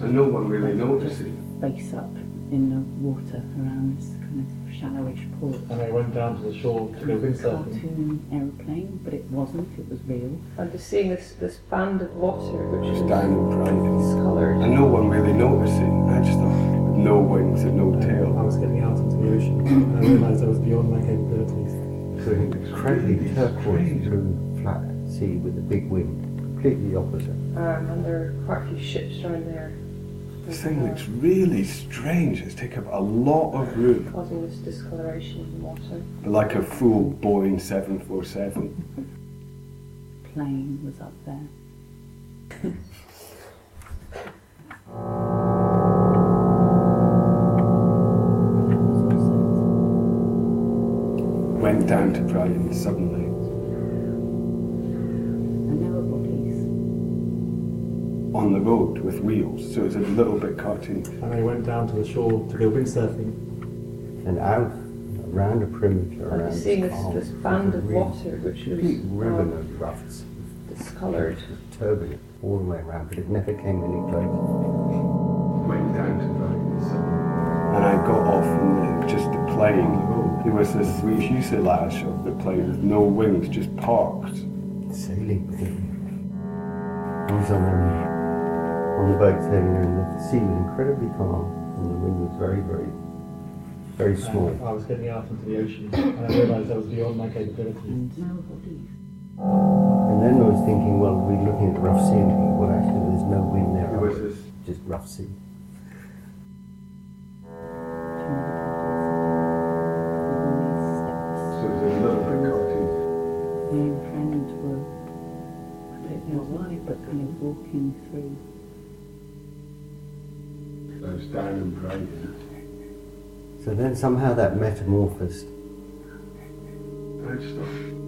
And no one really noticed it. Face up in the water around this kind of shallowish port. And they went down to the shore to go windsurfing. Cartoon aeroplane, but it wasn't, it was real. I'm just seeing this band of water which Just is down and bright. discoloured. And no one really noticed it. I just thought, with no wings and no I tail. was getting out into the ocean and I realised I was beyond my capabilities. So an incredibly turquoise blue flat sea with a big wind, completely opposite. And there are quite a few ships around there. This thing looks really strange. It's taken up a lot of room. Causing this discoloration in the water. Like a full Boeing 747. Plane was up there. Went down to Brighton suddenly. And there were bodies. On the road with wheels, so it's a little bit cartoon. And they went down to the shore to go windsurfing. And out around a perimeter I'm around just seeing calm, this band with a of real water which complete ribbon was of rafts, discoloured. turbulent all the way around, but it never came any closer. Went down to Brighton suddenly. And I got off in just the plane. There was this wee fuselage of the plane with no wings, just parked. Sailing with it. I was on the boat sailing, and the sea was incredibly calm, and the wind was very, very, very small. And I was getting out into the ocean and I realised I was beyond my capabilities. And no bodies. And then I was thinking, well, we're looking at the rough sea and thinking, well, actually, there's no wind there. There was this Just rough sea. So it was a little bit cartoon. Me and friends were, I don't know why, but kind of walking through. I was down in Brighton. So then somehow that metamorphosed. I just thought,